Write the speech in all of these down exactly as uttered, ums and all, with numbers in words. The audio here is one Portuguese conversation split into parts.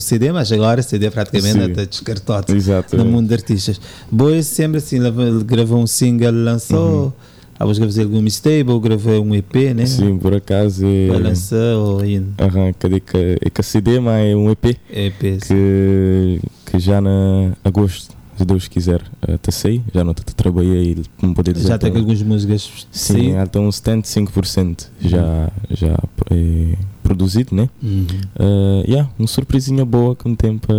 C D, mas agora C D praticamente está descartado no mundo de artistas. Boa sempre assim, gravou um single, lançou, uhum. ah, vos gravei algum mixtape ou gravei um E P, né? Sim, por acaso é... Vai lançar ou ainda? Aham, cadê que é que a C D, mas é um E P, E P que, que já na agosto, se Deus quiser, até sei, já não trabalhei, como poder dizer. Já tem algumas músicas? Sim, até uns setenta e cinco por cento já, já é produzido, né? Uhum. Uh, yeah, uma surpresinha boa que me tem para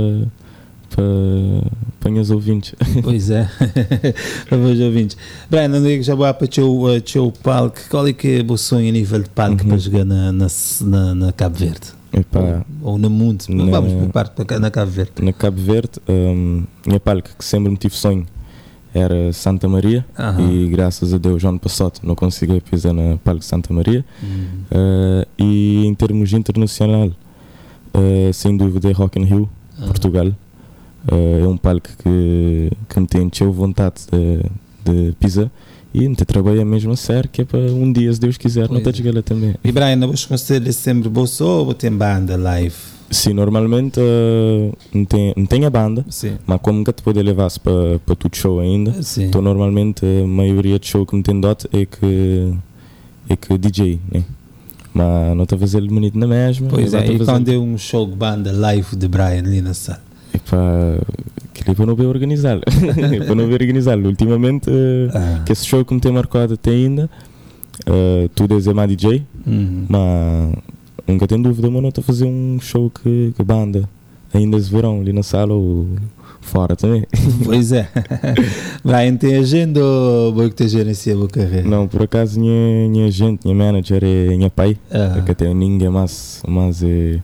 para os ouvintes. Pois é, para os ouvintes. Brian, não digo já vou para o teu palco. Qual é que é o sonho a nível de palco uhum. para jogar na, na, na, na Cabo Verde? Epá, ou, ou no mundo? Na, vamos para parte para na Cabo Verde. Na Cabo Verde, um, minha palco que sempre me tive sonho era Santa Maria uhum. e graças a Deus ano passado não consegui pisar na palco Santa Maria. Uhum. Uh, e em termos internacional, uh, sem dúvida é Rock in Rio, uhum. Portugal. Uh, é um palco que, que me tem encheu vontade de, de pisar e me trabalha mesmo a sério, que é para um dia, se Deus quiser, pois não está chegando também. E Brian, vos conselhos sempre bolso ou tem banda live? Sim, normalmente uh, não, tem, não tem a banda, sim. mas como nunca te pode levar-se para, para tudo show ainda, sim. então normalmente a maioria de show que me tem dado é que, é que D J, né? Mas não está a fazer bonito na mesma. Pois é, e fazer... quando é um show de banda live de Brian ali na sala? É para... que é para não ver organizá-lo. É para não ver organizá-lo. Ultimamente, uh, ah. que esse show que me tem marcado até ainda, uh, tudo é mais D J, uhum. mas nunca tenho dúvida, mas não estou a fazer um show que, que banda ainda esse verão, ali na sala ou fora também. Pois é. Brian, tem agenda ou vou que te gerencia a tua carreira? Não, por acaso, minha, minha agente, minha manager é minha pai, ah. porque até ninguém mais, mais, é,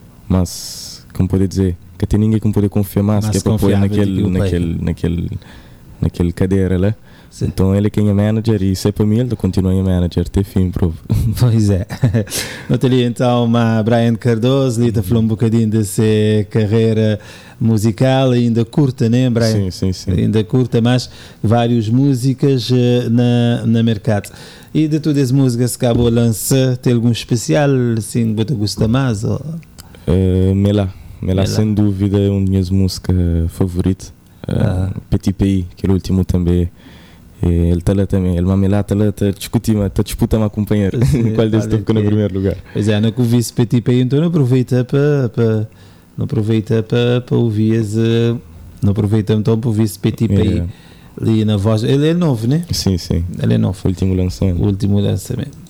mais, como pode dizer, que até ninguém que me pode confiar mais, que é para pôr naquele, naquele, naquele, naquele cadeira lá. Sim. Então ele é quem é manager e se é para mim ele continua a manager até fim, prova. Pois é. Notali então a Brian Cardoso, ele está falando um bocadinho da sua carreira musical, ainda curta, né Brian? Sim, sim, sim. Ainda curta, mas várias músicas uh, na, na mercado. E de todas as músicas que acabou de lançar, tem algum especial, assim, que você gosta mais? Ou? Uh, Mela. Mela, sem dúvida, é uma das minhas músicas favoritas. Uh, ah. Petit Pays, que é o último também. Ele está lá também, ele está lá, está lá, está discutindo, está disputando a companheira. Qual deles está ficando em primeiro lugar? Pois é, não que ouvisse Petit Pays, então não aproveita para, para não aproveita para, para ouvir as, não aproveita então para ouvir esse Petit Pays é. ali na voz. Ele é novo, né? Sim, sim. Ele é novo. O último lançamento. O último lançamento.